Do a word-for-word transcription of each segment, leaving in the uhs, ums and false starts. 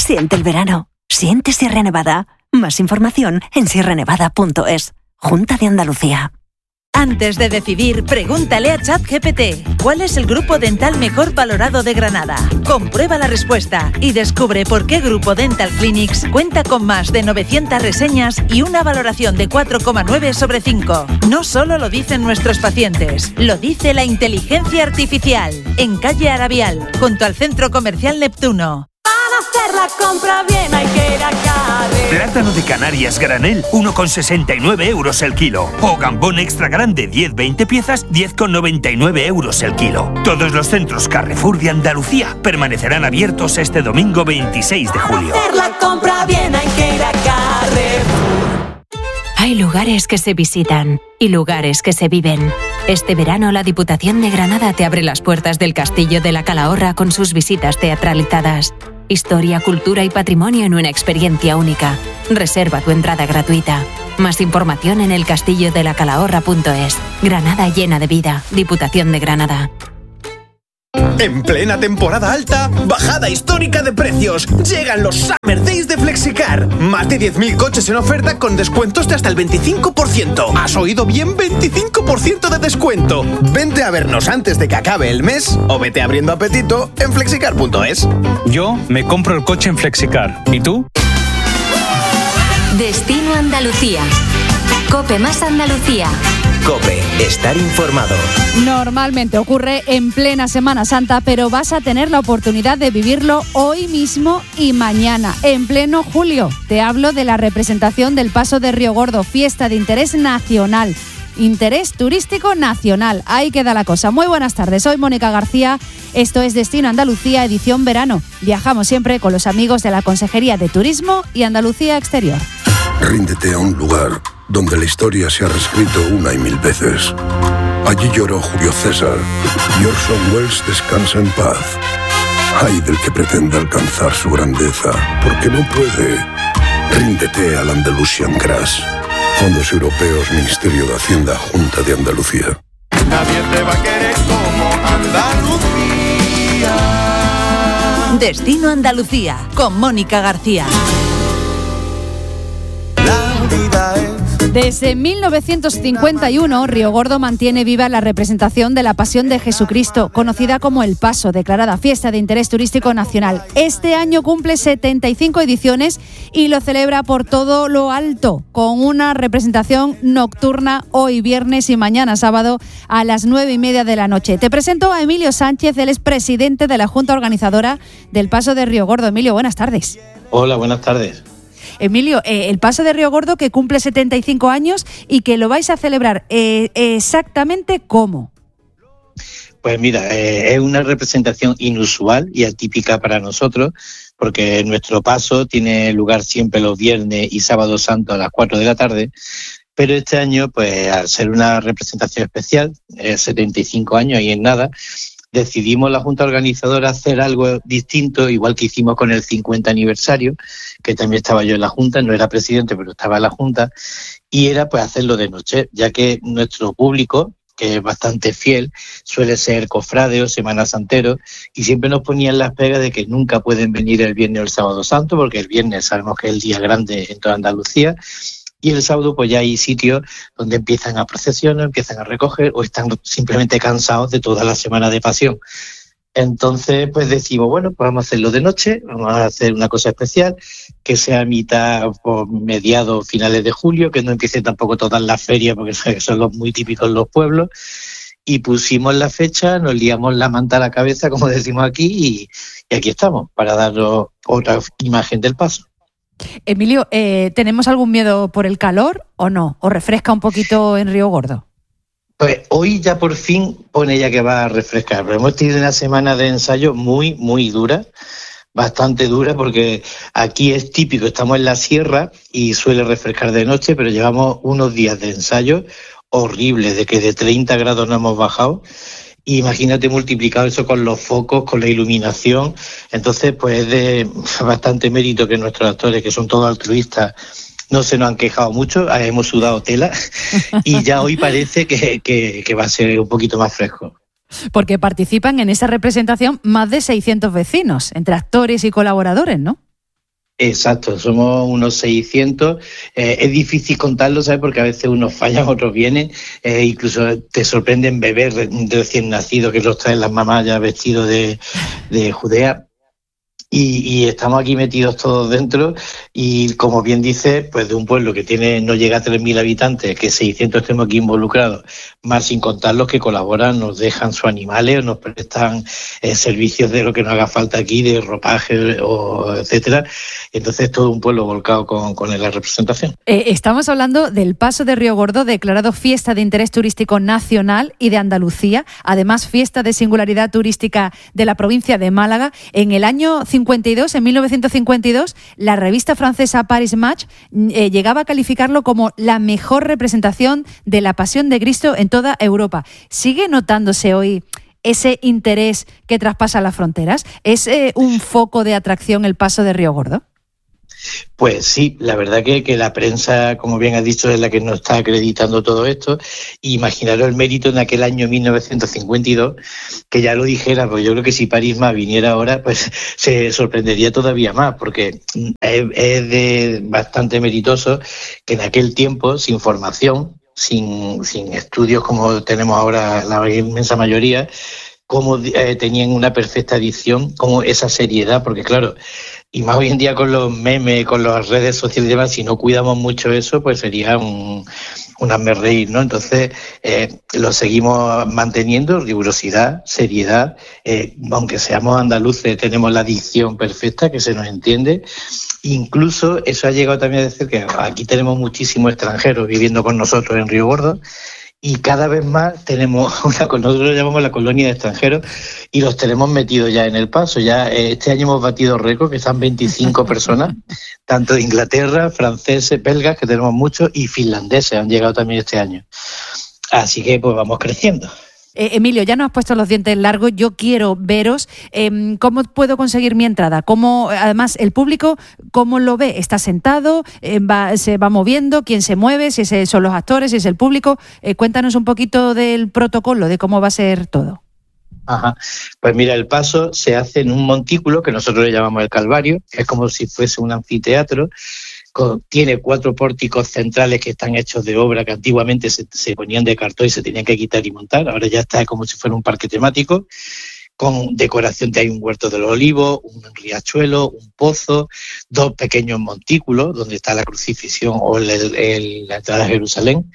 Siente el verano. Siente Sierra Nevada. Más información en sierra nevada punto es. Junta de Andalucía. Antes de decidir, pregúntale a ChatGPT cuál es el grupo dental mejor valorado de Granada. Comprueba la respuesta y descubre por qué Grupo Dental Clinics cuenta con más de novecientas reseñas y una valoración de cuatro coma nueve sobre cinco. No solo lo dicen nuestros pacientes, lo dice la inteligencia artificial. En calle Arabial, junto al Centro Comercial Neptuno. Hacer la compra bien hay que ir a Carrefour. Plátano de Canarias granel, uno con sesenta y nueve euros el kilo. O gambón extra grande, diez veinte piezas, diez con noventa y nueve euros el kilo. Todos los centros Carrefour de Andalucía permanecerán abiertos este domingo veintiséis de julio. Hacer la compra bien hay que ir a Carrefour. Hay lugares que se visitan y lugares que se viven. Este verano la Diputación de Granada te abre las puertas del Castillo de la Calahorra con sus visitas teatralizadas. Historia, cultura y patrimonio en una experiencia única. Reserva tu entrada gratuita. Más información en el castillo de la calahorra punto es. Granada llena de vida. Diputación de Granada. En plena temporada alta, bajada histórica de precios. Llegan los Summer Days de Flexicar. Más de diez mil coches en oferta con descuentos de hasta el veinticinco por ciento. ¿Has oído bien? veinticinco por ciento de descuento. Vente a vernos antes de que acabe el mes o vete abriendo apetito en flexicar punto es. Yo me compro el coche en Flexicar. ¿Y tú? Destino Andalucía. COPE más Andalucía. COPE, estar informado. Normalmente ocurre en plena Semana Santa, pero vas a tener la oportunidad de vivirlo hoy mismo y mañana, en pleno julio. Te hablo de la representación del Paso de Río Gordo, fiesta de interés nacional. Interés turístico nacional. Ahí queda la cosa. Muy buenas tardes, soy Mónica García. Esto es Destino Andalucía, edición verano. Viajamos siempre con los amigos de la Consejería de Turismo y Andalucía Exterior. Ríndete a un lugar donde la historia se ha reescrito una y mil veces. Allí lloró Julio César y Orson Welles descansa en paz. Ay del que pretenda alcanzar su grandeza, porque no puede. Ríndete al Andalusian Crash. Fondos Europeos, Ministerio de Hacienda, Junta de Andalucía. Nadie te va a querer como Andalucía. Destino Andalucía, con Mónica García. Desde mil novecientos cincuenta y uno, Río Gordo mantiene viva la representación de la Pasión de Jesucristo, conocida como El Paso, declarada fiesta de interés turístico nacional. Este año cumple setenta y cinco ediciones y lo celebra por todo lo alto, con una representación nocturna hoy viernes y mañana sábado a las nueve y media de la noche. Te presento a Emilio Sánchez, él es presidente de la Junta Organizadora del Paso de Río Gordo. Emilio, buenas tardes. Hola, buenas tardes. Emilio, eh, el Paso de Río Gordo que cumple setenta y cinco años y que lo vais a celebrar eh, exactamente ¿cómo? Pues mira, eh, es una representación inusual y atípica para nosotros, porque nuestro paso tiene lugar siempre los viernes y sábados santos a las cuatro de la tarde, pero este año, pues al ser una representación especial, eh, setenta y cinco años y en nada, decidimos la Junta Organizadora hacer algo distinto, igual que hicimos con el cincuenta aniversario, que también estaba yo en la Junta, no era presidente, pero estaba en la Junta, y era pues hacerlo de noche, ya que nuestro público, que es bastante fiel, suele ser cofrade o semana santero, y siempre nos ponían las pegas de que nunca pueden venir el viernes o el sábado santo, porque el viernes sabemos que es el día grande en toda Andalucía, y el sábado pues ya hay sitios donde empiezan a procesionar, empiezan a recoger o están simplemente cansados de toda la semana de pasión. Entonces pues decimos, bueno, pues vamos a hacerlo de noche, vamos a hacer una cosa especial, que sea a mitad por mediados, finales de julio, que no empiece tampoco todas las ferias, porque son los muy típicos en los pueblos, y pusimos la fecha, nos liamos la manta a la cabeza, como decimos aquí, y, y aquí estamos, para daros otra imagen del paso. Emilio, eh, ¿tenemos algún miedo por el calor o no? ¿O refresca un poquito en Río Gordo? Pues hoy ya por fin pone ya que va a refrescar, pero hemos tenido una semana de ensayo muy, muy dura, bastante dura, porque aquí es típico, estamos en la sierra y suele refrescar de noche, pero llevamos unos días de ensayo horribles, de que de treinta grados no hemos bajado. Imagínate multiplicado eso con los focos, con la iluminación. Entonces, pues es de bastante mérito que nuestros actores, que son todos altruistas, no se nos han quejado mucho, hemos sudado tela y ya hoy parece que, que, que va a ser un poquito más fresco. Porque participan en esa representación más de seiscientos vecinos, entre actores y colaboradores, ¿no? Exacto, somos unos seiscientos. Eh, es difícil contarlo, ¿sabes? Porque a veces unos fallan, otros vienen. Eh, incluso te sorprenden bebés recién nacidos que los traen las mamás ya vestidos de, de Judea. Y, y estamos aquí metidos todos dentro y, como bien dice, pues de un pueblo que tiene no llega a tres mil habitantes, que seiscientos estemos aquí involucrados, más sin contar los que colaboran, nos dejan sus animales, nos prestan eh, servicios de lo que nos haga falta aquí, de ropaje, o etcétera. Entonces, todo un pueblo volcado con, con la representación. Eh, estamos hablando del Paso de Río Gordo, declarado Fiesta de Interés Turístico Nacional y de Andalucía, además Fiesta de Singularidad Turística de la provincia de Málaga. En el año cincuenta y dos, en mil novecientos cincuenta y dos, la revista francesa Paris Match eh, llegaba a calificarlo como la mejor representación de la Pasión de Cristo en toda Europa. ¿Sigue notándose hoy ese interés que traspasa las fronteras? ¿Es eh, un foco de atracción el Paso de Río Gordo? Pues sí, la verdad que, que la prensa, como bien has dicho, es la que nos está acreditando todo esto. Imaginaros el mérito en aquel año mil novecientos cincuenta y dos, que ya lo dijera, pues yo creo que si Paris Match viniera ahora, pues se sorprendería todavía más, porque es, es de bastante meritoso que en aquel tiempo, sin formación, sin, sin estudios como tenemos ahora la inmensa mayoría, como eh, tenían una perfecta dicción, como esa seriedad, porque claro, y más hoy en día con los memes, con las redes sociales y demás, si no cuidamos mucho eso, pues sería un, un hazme reír, ¿no? Entonces, eh, lo seguimos manteniendo, rigurosidad, seriedad, eh, aunque seamos andaluces, tenemos la dicción perfecta, que se nos entiende. Incluso eso ha llegado también a decir que aquí tenemos muchísimos extranjeros viviendo con nosotros en Río Gordo, y cada vez más tenemos una, nosotros lo llamamos la colonia de extranjeros, y los tenemos metidos ya en el paso. Ya eh, este año hemos batido récord, que están veinticinco personas, tanto de Inglaterra, franceses, belgas, que tenemos muchos, y finlandeses han llegado también este año. Así que pues vamos creciendo. Eh, Emilio, ya nos has puesto los dientes largos, yo quiero veros. Eh, ¿Cómo puedo conseguir mi entrada? ¿Cómo, además, el público, cómo lo ve? ¿Está sentado? Eh, va, ¿Se va moviendo? ¿Quién se mueve? ¿Si es, son los actores? ¿Si es el público? Eh, cuéntanos un poquito del protocolo, de cómo va a ser todo. Ajá. Pues mira, el paso se hace en un montículo que nosotros le llamamos el Calvario, que es como si fuese un anfiteatro. Tiene cuatro pórticos centrales que están hechos de obra que antiguamente se, se ponían de cartón y se tenían que quitar y montar. Ahora ya está como si fuera un parque temático, con decoración. Hay un huerto de los olivos, un riachuelo, un pozo, dos pequeños montículos donde está la crucifixión o el, el, la entrada a Jerusalén.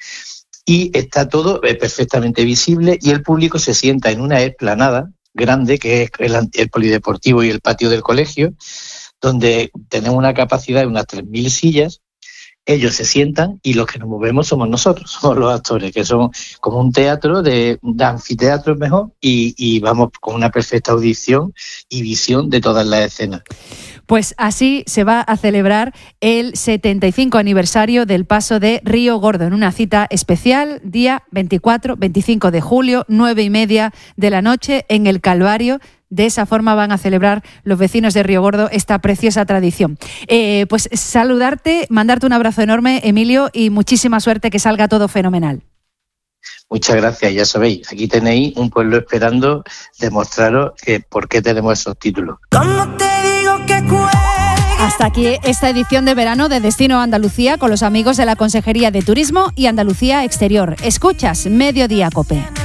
Y está todo perfectamente visible, y el público se sienta en una explanada grande, que es el, el polideportivo y el patio del colegio, donde tenemos una capacidad de unas tres mil sillas. Ellos se sientan y los que nos movemos somos nosotros, somos los actores, que son como un teatro, de, de anfiteatro mejor, y, y vamos con una perfecta audición y visión de todas las escenas. Pues así se va a celebrar el setenta y cinco aniversario del Paso de Río Gordo, en una cita especial, día veinticuatro, veinticinco de julio, nueve y media de la noche, en el Calvario. De esa forma van a celebrar los vecinos de Río Gordo esta preciosa tradición. Eh, pues saludarte, mandarte un abrazo enorme, Emilio, y muchísima suerte, que salga todo fenomenal. Muchas gracias, ya sabéis, aquí tenéis un pueblo esperando demostraros que por qué tenemos esos títulos. ¿Cómo te digo que cuelgue? Hasta aquí esta edición de verano de Destino Andalucía con los amigos de la Consejería de Turismo y Andalucía Exterior. Escuchas Mediodía Cope.